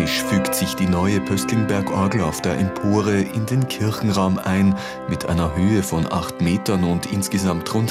Harmonisch fügt sich die neue Pöstlingberg-Orgel auf der Empore in den Kirchenraum ein, mit einer Höhe von 8 Metern und insgesamt rund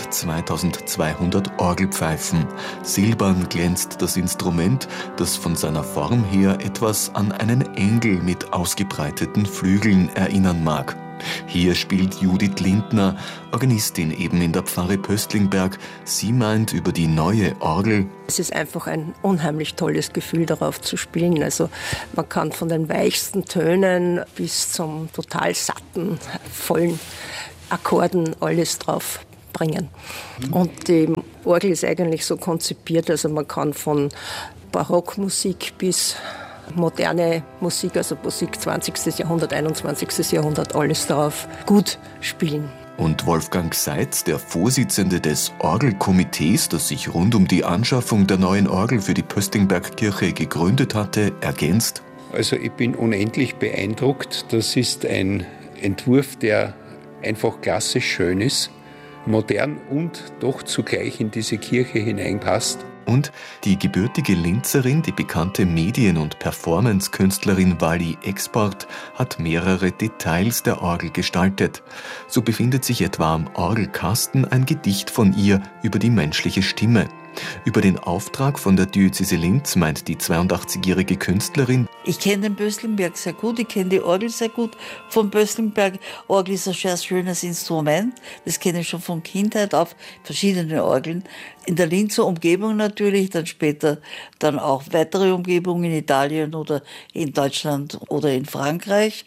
2200 Orgelpfeifen. Silbern glänzt das Instrument, das von seiner Form her etwas an einen Engel mit ausgebreiteten Flügeln erinnern mag. Hier spielt Judith Lindner, Organistin eben in der Pfarre Pöstlingberg. Sie meint über die neue Orgel: Es ist einfach ein unheimlich tolles Gefühl, darauf zu spielen. Also man kann von den weichsten Tönen bis zum total satten, vollen Akkorden alles drauf bringen. Und die Orgel ist eigentlich so konzipiert, also man kann von Barockmusik bis moderne Musik, also Musik 20. Jahrhundert, 21. Jahrhundert, alles darauf gut spielen. Und Wolfgang Seitz, der Vorsitzende des Orgelkomitees, das sich rund um die Anschaffung der neuen Orgel für die Pöstlingbergkirche gegründet hatte, ergänzt: Also ich bin unendlich beeindruckt. Das ist ein Entwurf, der einfach klassisch schön ist, modern und doch zugleich in diese Kirche hineinpasst. Und die gebürtige Linzerin, die bekannte Medien- und Performance-Künstlerin Wally Export, hat mehrere Details der Orgel gestaltet. So befindet sich etwa am Orgelkasten ein Gedicht von ihr über die menschliche Stimme. Über den Auftrag von der Diözese Linz meint die 82-jährige Künstlerin: Ich kenne den Pöstlingberg sehr gut, ich kenne die Orgel sehr gut vom Pöstlingberg. Orgel ist ein sehr schönes Instrument, das kenne ich schon von Kindheit auf, verschiedene Orgeln. In der Linzer Umgebung natürlich, dann später dann auch weitere Umgebungen in Italien oder in Deutschland oder in Frankreich.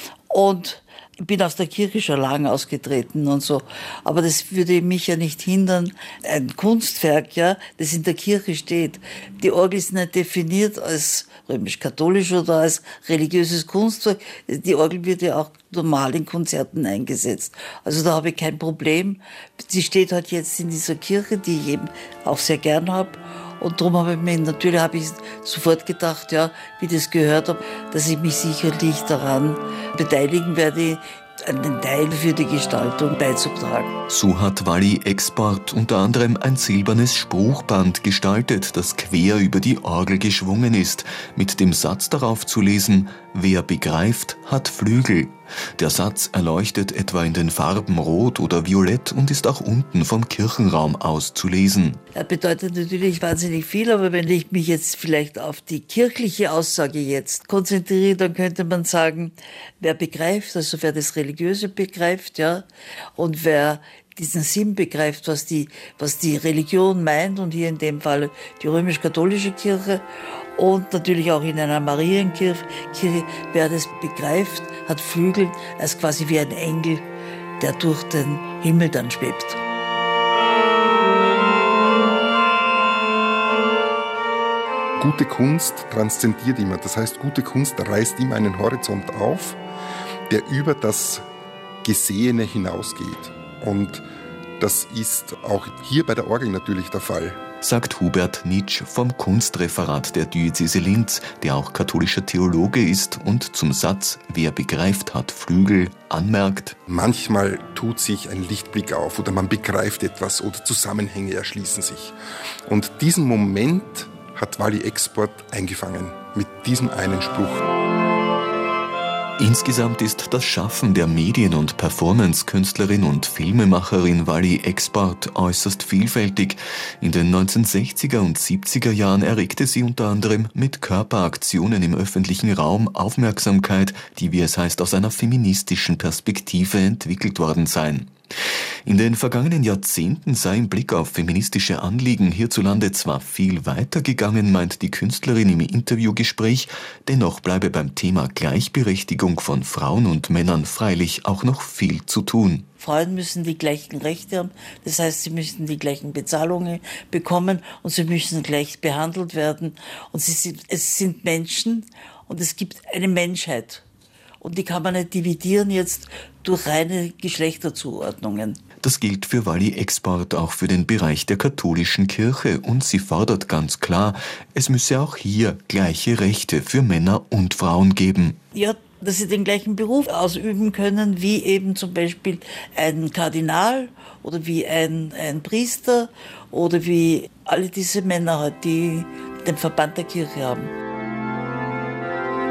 Und ich bin aus der Kirche schon lange ausgetreten und so. Aber das würde mich ja nicht hindern. Ein Kunstwerk, ja, das in der Kirche steht. Die Orgel ist nicht definiert als römisch-katholisch oder als religiöses Kunstwerk. Die Orgel wird ja auch normal in Konzerten eingesetzt. Also da habe ich kein Problem. Sie steht halt jetzt in dieser Kirche, die ich eben auch sehr gern habe. Und darum habe ich sofort gedacht, ja, wie ich das gehört habe, dass ich mich sicherlich daran beteiligen werde, einen Teil für die Gestaltung beizutragen. So hat Wally Export unter anderem ein silbernes Spruchband gestaltet, das quer über die Orgel geschwungen ist, mit dem Satz darauf zu lesen: Wer begreift, hat Flügel. Der Satz erleuchtet etwa in den Farben Rot oder Violett und ist auch unten vom Kirchenraum aus zu lesen. Er bedeutet natürlich wahnsinnig viel, aber wenn ich mich jetzt vielleicht auf die kirchliche Aussage jetzt konzentriere, dann könnte man sagen, wer begreift, also wer das Religiöse begreift, ja, und wer diesen Sinn begreift, was die Religion meint, und hier in dem Fall die römisch-katholische Kirche und natürlich auch in einer Marienkirche, wer das begreift, hat Flügel, als quasi wie ein Engel, der durch den Himmel dann schwebt. Gute Kunst transzendiert immer, das heißt, gute Kunst reißt immer einen Horizont auf, der über das Gesehene hinausgeht. Und das ist auch hier bei der Orgel natürlich der Fall. Sagt Hubert Nitsch vom Kunstreferat der Diözese Linz, der auch katholischer Theologe ist und zum Satz "Wer begreift, hat Flügel" anmerkt: Manchmal tut sich ein Lichtblick auf oder man begreift etwas oder Zusammenhänge erschließen sich. Und diesen Moment hat Wally Export eingefangen mit diesem einen Spruch. Insgesamt ist das Schaffen der Medien- und Performance-Künstlerin und Filmemacherin Wally Export äußerst vielfältig. In den 1960er und 70er Jahren erregte sie unter anderem mit Körperaktionen im öffentlichen Raum Aufmerksamkeit, die, wie es heißt, aus einer feministischen Perspektive entwickelt worden seien. In den vergangenen Jahrzehnten sei im Blick auf feministische Anliegen hierzulande zwar viel weitergegangen, meint die Künstlerin im Interviewgespräch, dennoch bleibe beim Thema Gleichberechtigung von Frauen und Männern freilich auch noch viel zu tun. Frauen müssen die gleichen Rechte haben, das heißt, sie müssen die gleichen Bezahlungen bekommen und sie müssen gleich behandelt werden. Und es sind Menschen und es gibt eine Menschheit. Und die kann man nicht dividieren jetzt durch reine Geschlechterzuordnungen. Das gilt für Wally Export auch für den Bereich der katholischen Kirche und sie fordert ganz klar, es müsse auch hier gleiche Rechte für Männer und Frauen geben. Ja, dass sie den gleichen Beruf ausüben können, wie eben zum Beispiel ein Kardinal oder wie ein Priester oder wie alle diese Männer, die den Verband der Kirche haben.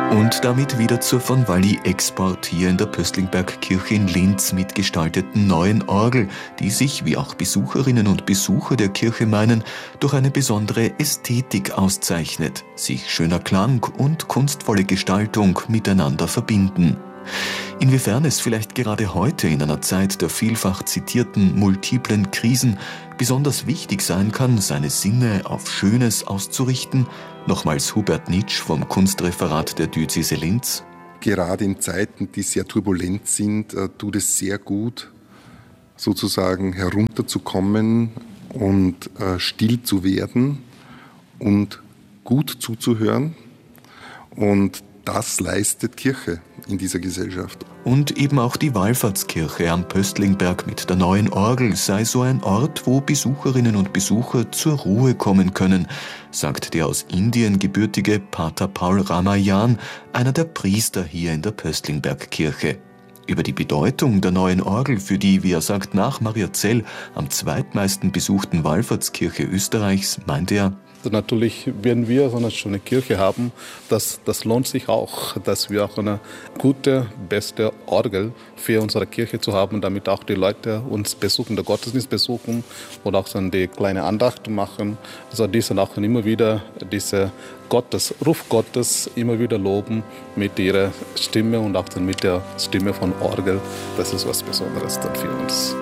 Und damit wieder zur von Walli Export hier in der Pöstlingbergkirche in Linz mitgestalteten neuen Orgel, die sich, wie auch Besucherinnen und Besucher der Kirche meinen, durch eine besondere Ästhetik auszeichnet, sich schöner Klang und kunstvolle Gestaltung miteinander verbinden. Inwiefern es vielleicht gerade heute in einer Zeit der vielfach zitierten multiplen Krisen besonders wichtig sein kann, seine Sinne auf Schönes auszurichten, nochmals Hubert Nitsch vom Kunstreferat der Diözese Linz. Gerade in Zeiten, die sehr turbulent sind, tut es sehr gut, sozusagen herunterzukommen und still zu werden und gut zuzuhören. Und das leistet Kirche in dieser Gesellschaft. Und eben auch die Wallfahrtskirche am Pöstlingberg mit der neuen Orgel sei so ein Ort, wo Besucherinnen und Besucher zur Ruhe kommen können, sagt der aus Indien gebürtige Pater Paul Ramayan, einer der Priester hier in der Pöstlingbergkirche. Über die Bedeutung der neuen Orgel für die, wie er sagt, nach Mariazell am zweitmeisten besuchten Wallfahrtskirche Österreichs meint er: Natürlich, wenn wir so eine schöne Kirche haben, das lohnt sich auch, dass wir auch eine gute, beste Orgel für unsere Kirche zu haben, damit auch die Leute uns besuchen, den Gottesdienst besuchen oder auch so die kleine Andacht machen. Also die sind auch immer wieder diese Ruf Gottes immer wieder loben mit ihrer Stimme und auch dann mit der Stimme von Orgel. Das ist was Besonderes dann für uns.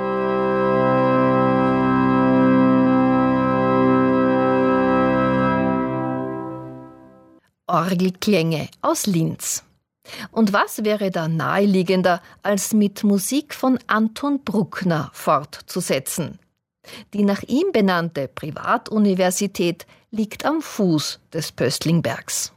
Orgelklänge aus Linz. Und was wäre da naheliegender, als mit Musik von Anton Bruckner fortzusetzen? Die nach ihm benannte Privatuniversität liegt am Fuß des Pöstlingbergs.